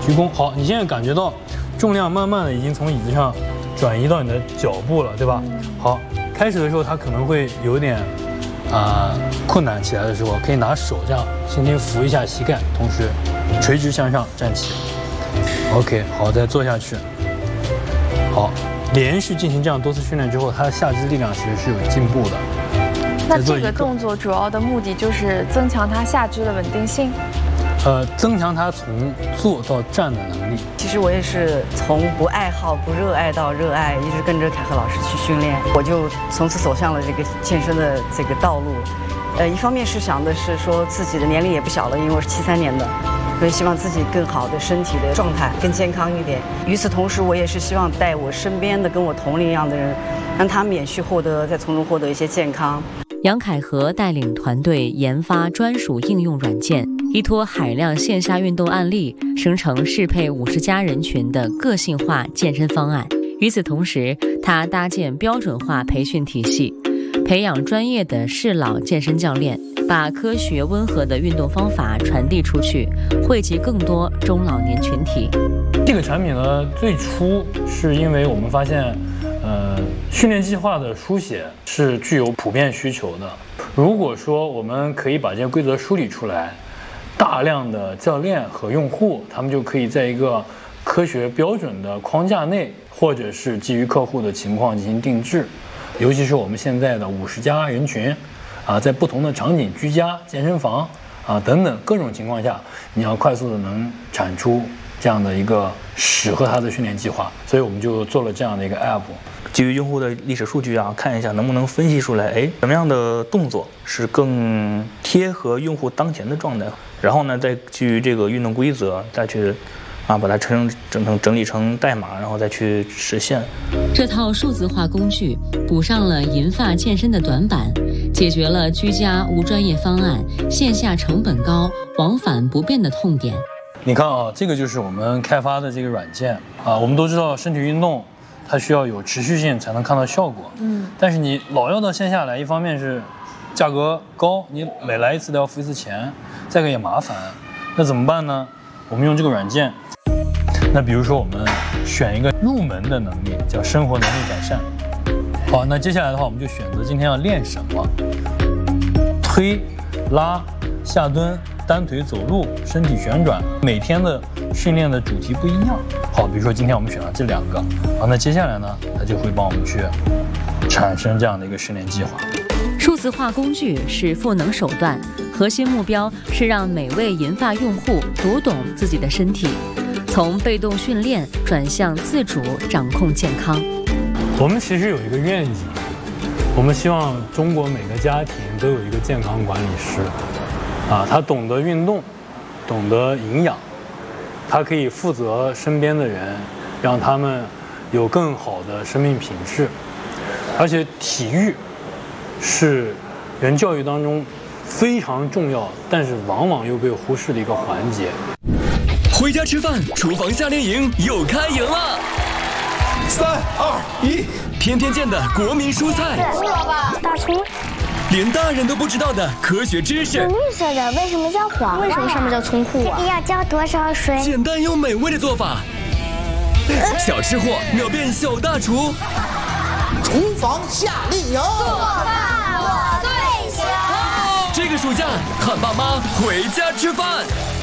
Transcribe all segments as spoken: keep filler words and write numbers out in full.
鞠躬。好，你现在感觉到重量慢慢的已经从椅子上转移到你的脚部了，对吧？好，开始的时候它可能会有点啊、呃、困难起来的时候，可以拿手这样轻轻扶一下膝盖，同时垂直向上站起。OK， 好，再坐下去。好，连续进行这样多次训练之后，它的下肢力量其实是有进步的。 那这个动作主要的目的就是增强它下肢的稳定性， 呃，增强它从坐到站的能力。 其实我也是从不爱好、不热爱到热爱，一直跟着凯赫老师去训练，我就从此走向了这个健身的这个道路。呃，一方面是想的是说自己的年龄也不小了，因为我是七三年的，所以希望自己更好的身体的状态更健康一点。与此同时，我也是希望带我身边的跟我同龄一样的人，让他们也去获得，再从中获得一些健康。 杨凯和带领团队研发专属应用软件，依托海量线下运动案例，生成适配五十加人群的个性化健身方案。与此同时，他搭建标准化培训体系，培养专业的适老健身教练，把科学温和的运动方法传递出去，惠及更多中老年群体。 这个产品呢，最初是因为我们发现呃，训练计划的书写是具有普遍需求的。如果说我们可以把这些规则梳理出来，大量的教练和用户，他们就可以在一个科学标准的框架内，或者是基于客户的情况进行定制。尤其是我们现在的五十加人群，啊，在不同的场景，居家、健身房啊等等各种情况下，你要快速的能产出这样的一个适合他的训练计划，所以我们就做了这样的一个 app。 基于用户的历史数据啊，看一下能不能分析出来，哎，什么样的动作是更贴合用户当前的状态，然后呢，再基于这个运动规则再去啊把它整整成整理成代码，然后再去实现。 这套数字化工具补上了银发健身的短板，解决了居家无专业方案、线下成本高、往返不便的痛点。 你看啊，这个就是我们开发的这个软件啊。我们都知道身体运动它需要有持续性才能看到效果，嗯，但是你老要到线下来，一方面是价格高，你每来一次都要付一次钱，再一个也麻烦，那怎么办呢？我们用这个软件，那比如说我们选一个入门的能力，叫生活能力改善。好，那接下来的话，我们就选择今天要练什么，推、拉、下蹲、单腿走路、身体旋转，每天的训练的主题不一样。好，比如说今天我们选了这两个，好，那接下来呢，它就会帮我们去产生这样的一个训练计划。 数字化工具是赋能手段，核心目标是让每位银发用户读懂自己的身体，从被动训练转向自主掌控健康。 我们其实有一个愿景，我们希望中国每个家庭都有一个健康管理师，啊，他懂得运动，懂得营养，他可以负责身边的人，让他们有更好的生命品质。而且体育是人教育当中非常重要，但是往往又被忽视的一个环节。 回家吃饭，厨房夏令营又开营了！三二一，天天见的国民蔬菜， 胡萝卜、大葱， 连大人都不知道的科学知识。 绿色的为什么叫黄？为什么上面叫葱户啊？要浇多少水？ 简单又美味的做法，小吃货秒变小大厨。 厨房夏令营， 做饭我最喜欢。 这个暑假，喊爸妈回家吃饭。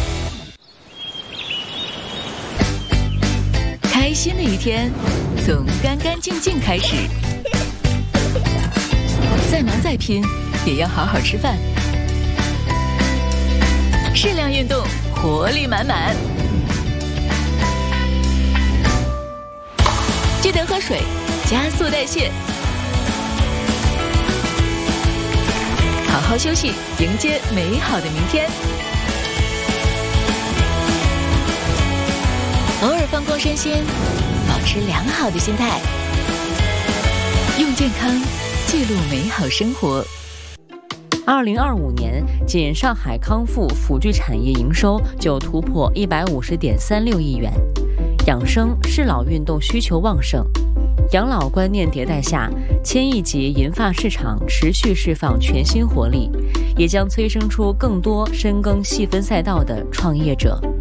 开心的一天，从干干净净开始。再忙再拼，也要好好吃饭。适量运动，活力满满。记得喝水，加速代谢。好好休息，迎接美好的明天。偶尔放空身心，保持良好的心态，用健康记录美好生活。 二零二五年，仅上海康复辅具产业营收就突破一百五十点三六亿元。养生适老运动需求旺盛，养老观念迭代下，千亿级银发市场持续释放全新活力，也将催生出更多深耕细分赛道的创业者。